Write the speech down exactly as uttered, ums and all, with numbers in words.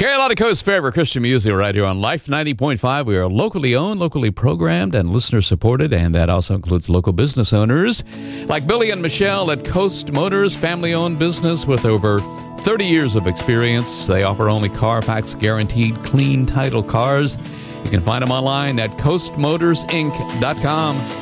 Carolina Coast's favorite Christian music right here on Life ninety point five. We are locally owned, locally programmed, and listener supported, and that also includes local business owners like Billy and Michelle at Coast Motors, family-owned business with over thirty years of experience. They offer only Carfax guaranteed clean title cars. You can find them online at coast motors inc dot com.